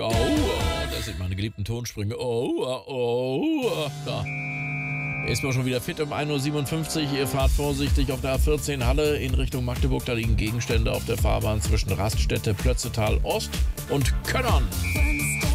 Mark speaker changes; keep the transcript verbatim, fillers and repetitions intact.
Speaker 1: Oh, oh, das sind meine geliebten Tonsprünge. Oh, oh, oh. Da ist man schon wieder fit um ein Uhr siebenundfünfzig. Ihr fahrt vorsichtig auf der A vierzehn Halle in Richtung Magdeburg. Da liegen Gegenstände auf der Fahrbahn zwischen Raststätte, Plötzetal Ost und Könnern.